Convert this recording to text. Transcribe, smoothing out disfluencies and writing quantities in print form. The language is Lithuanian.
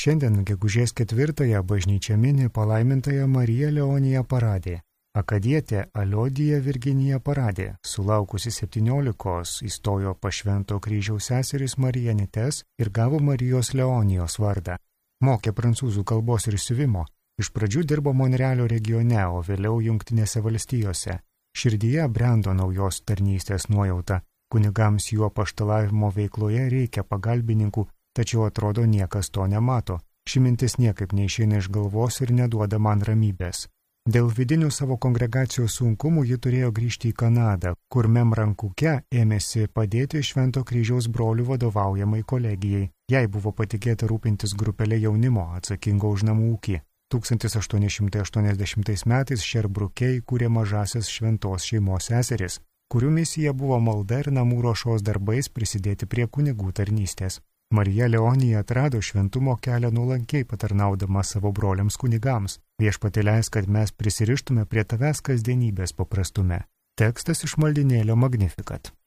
Šiandien gegužės 4-ąją bažnyčia mini palaimintąją Mariją Leoniją Paradė. Akadietė Aliodija Virginija Paradė, sulaukusi 17, įstojo pas Švento kryžiaus seseris Marijanites ir gavo Marijos Leonijos vardą. Mokė prancūzų kalbos ir siuvimo. Iš pradžių dirbo Monrealio regione, o vėliau Jungtinėse valstijose. Širdyje brendo naujos tarnystės nuojauta. Kunigams jų apaštalavimo veikloje reikia pagalbininkų, tačiau atrodo niekas to nemato. Ši mintis niekaip neišeina iš galvos ir neduoda man ramybės. Dėl vidinių savo kongregacijos sunkumų ji turėjo grįžti į Kanadą, kur Memrankuke ėmėsi padėti Švento kryžiaus brolių vadovaujamai kolegijai. Jai buvo patikėta rūpintis grupelė jaunimo, atsakingo už namų ūkį. 1880 metais Šerbruke įkūrė mažasias šventos šeimos seseris, kurių misija buvo malda ir namų ruošos darbais prisidėti prie kunigų tarnystės. Marija Leonija atrado šventumo kelią nuolankiai patarnaudama savo broliams kunigams. Viešpatie leisk, kad mes prisirištume prie tavęs kasdienybės paprastume. Tekstas iš maldinėlio Magnificat.